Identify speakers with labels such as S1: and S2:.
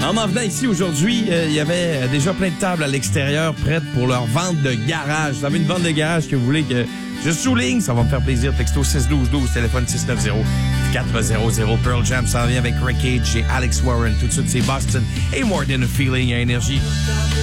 S1: En m'en venant ici aujourd'hui, il y avait déjà plein de tables à l'extérieur prêtes pour leur vente de garage. Vous avez une vente de garage que vous voulez que je souligne, ça va me faire plaisir. Texto 61212, téléphone 690-400. Pearl Jam s'en vient avec Rick Cage et Alex Warren. Tout de suite, c'est Boston et More Than a Feeling à Énergie.